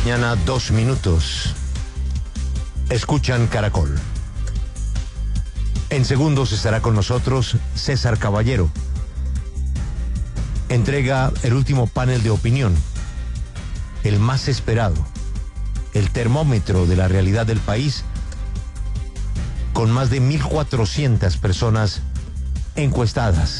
mañana, 2 minutos. Escuchan Caracol. En segundos estará con nosotros César Caballero. Entrega el último panel de opinión, el más esperado, el termómetro de la realidad del país, con más de 1.400 personas encuestadas.